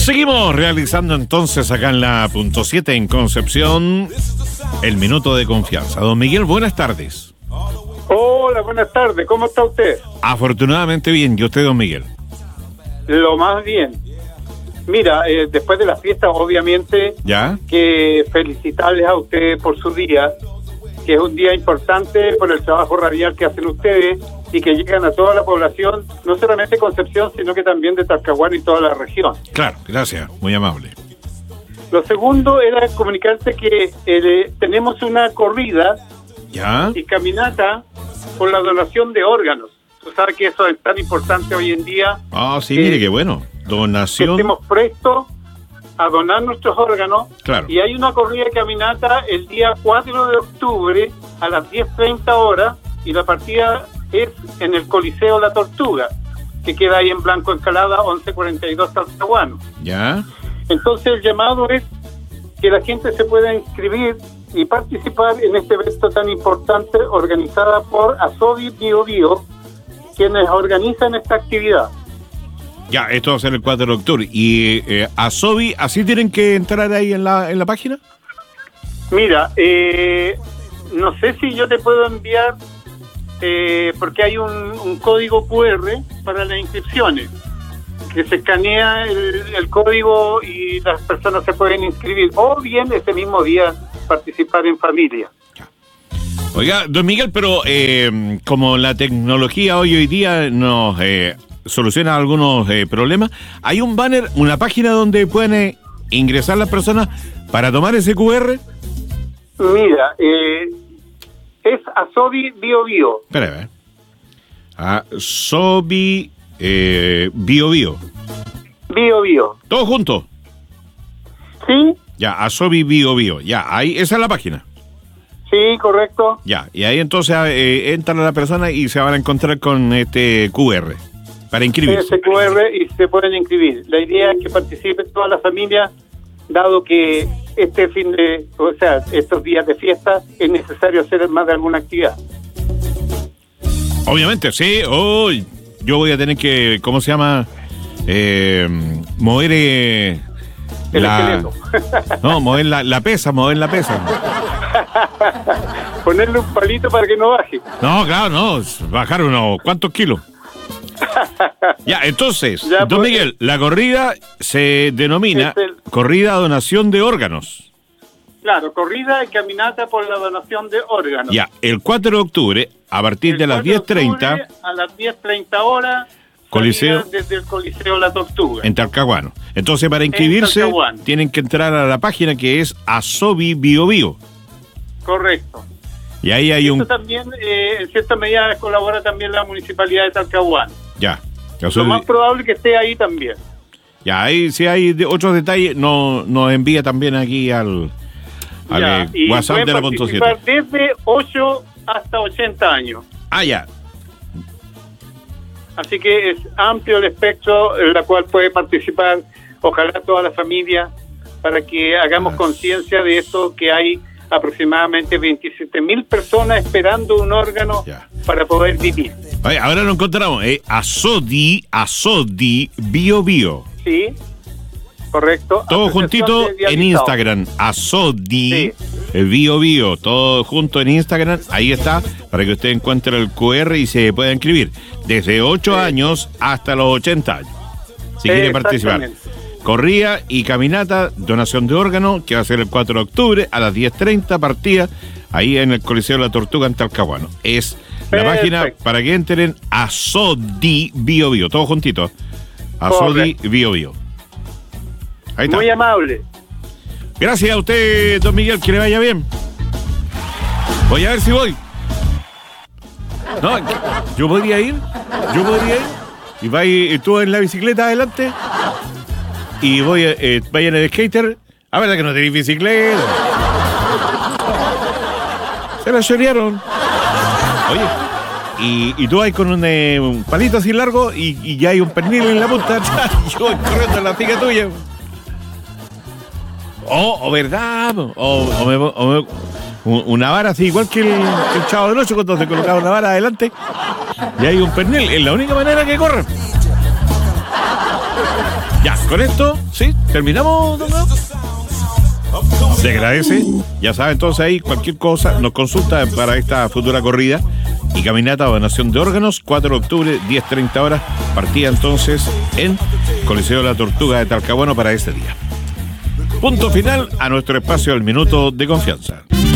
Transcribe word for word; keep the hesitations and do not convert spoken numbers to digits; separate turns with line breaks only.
Seguimos realizando entonces acá en la punto siete en Concepción el minuto de confianza. Don Miguel, buenas tardes.
Hola, buenas tardes. ¿Cómo está usted?
Afortunadamente bien. ¿Y usted, don Miguel?
Lo más bien. Mira, eh, después de la fiesta, obviamente,
¿Ya?
que felicitarles a ustedes por su día, que es un día importante por el trabajo radial que hacen ustedes y que llegan a toda la población, no solamente Concepción, sino que también de Talcahuano y toda la región.
Claro, gracias, muy amable.
Lo segundo era comunicarte que eh, tenemos una corrida
¿Ya?
y caminata por la donación de órganos. Tú sabes que eso es tan importante hoy en día.
Ah, sí,
que,
mire qué bueno.
que
Donación.
estemos prestos a donar nuestros órganos.
Claro.
Y hay una corrida de caminata el día cuatro de octubre a las diez treinta horas y la partida es en el Coliseo La Tortuga, que queda ahí en Blanco Encalada once cuarenta y dos Talcahuano.
¿Ya?
Entonces el llamado es que la gente se pueda inscribir y participar en este evento tan importante organizada por Asobi Bio Bio, quienes organizan esta actividad.
Ya, esto va a ser el cuatro de octubre. ¿Y eh, Asobi, así tienen que entrar ahí en la, en la página?
Mira, eh, no sé si yo te puedo enviar, eh, porque hay un, un código cu erre para las inscripciones, que se escanea el, el código y las personas se pueden inscribir, o bien ese mismo día participar en familia.
Oiga, don Miguel, pero eh, como la tecnología hoy hoy día nos eh, soluciona algunos eh, problemas, hay un banner, una página donde pueden eh, ingresar las personas para tomar ese cu erre.
Mira, eh, es Asobi Bio Bio.
Espera, eh. Asobi eh, Bio Bio.
Bio Bio.
¿Todo junto?
¿Sí?
Ya, Asobi Bio Bio. Ya, ahí, esa es la página.
Sí, correcto.
Ya, y ahí entonces eh, entra la persona y se van a encontrar con este cu erre para inscribirse.
Ese cu erre y se pueden inscribir. La idea es que participe toda la familia, dado que este fin de, o sea, estos días de fiesta es necesario hacer más de alguna actividad.
Obviamente, sí. Oh, yo voy a tener que, ¿cómo se llama? Eh, mover eh,
El
la...
esqueleto.
No, mover la, la pesa, mover la pesa.
Ponerle un palito para que no baje.
No, claro, no. Bajar unos cuantos kilos. Ya, entonces,
Ya,
don
pues,
Miguel, la corrida se denomina
es el-
corrida donación de órganos.
Claro, corrida y caminata por la donación de órganos.
Ya, el cuatro de octubre, a partir
El
de las
cuatro de
diez treinta,
octubre, a las diez treinta horas,
Coliseo.
salida desde el Coliseo La Tortuga.
en Talcahuano. Entonces, para inscribirse,
Talcahuano.
tienen que entrar a la página que es Asobi Bio Bio.
Correcto.
Y ahí hay
Esto
un...
también, eh, en cierta medida, colabora también la Municipalidad de Talcahuano.
Ya.
Lo
Asobi-
más probable que esté ahí también.
Ya, ahí si hay de- otros detalles, no, nos envía también aquí al, al
Ya,
eh,
y
WhatsApp
pueden
de la punto siete.
participar desde ocho hasta ochenta años.
Ah, ya.
Así que es amplio el espectro en la cual puede participar, ojalá toda la familia, para que hagamos
Ah.
conciencia de esto, que hay aproximadamente veintisiete mil personas esperando un órgano
Ya.
para poder vivir.
Oye, ahora lo encontramos, eh, Asodi, Asodi Bio Bio.
¿Sí? Correcto.
Todo
Asociación
juntito
de
en
Dializados.
Instagram, Asodi
Sí.
eh, Bio Bio, todo junto en Instagram, ahí está, para que usted encuentre el cu erre y se pueda inscribir, desde ocho
Sí.
años hasta los ochenta años, si quiere participar.
Exactamente.
Corrida y caminata, donación de órganos, que va a ser el cuatro de octubre a las diez treinta, partida ahí en el Coliseo La Tortuga en Talcahuano. Es la
Perfecto.
página para que entren a Asodi Bio Bio, todo juntito. Asodi
Correcto.
Bio Bio. Ahí está.
Muy amable.
Gracias a usted, don Miguel, que le vaya bien. Voy a ver si voy. No, yo podría ir, yo podría ir. Y va y tú en la bicicleta adelante. Y voy, eh, vaya en el skater. A ver, que no tenéis bicicleta. Se la chorearon. Oye, y, y tú vas con un, eh, un palito así largo y, y ya hay un pernil en la punta. Y yo voy corriendo en la pica tuya. O, o verdad, o, o me, o me- un- una vara así, igual que el, que el Chavo del Ocho, cuando se colocaba una vara adelante y hay un pernil, es la única manera que corre. Ya, con esto, ¿sí? ¿Terminamos, don Leo? Se agradece. Ya sabe, entonces ahí cualquier cosa nos consulta para esta futura corrida y caminata o donación de órganos, cuatro de octubre, diez treinta horas, partida entonces en Coliseo de la Tortuga de Talcahuano para ese día. Punto final a nuestro espacio del Minuto de Confianza.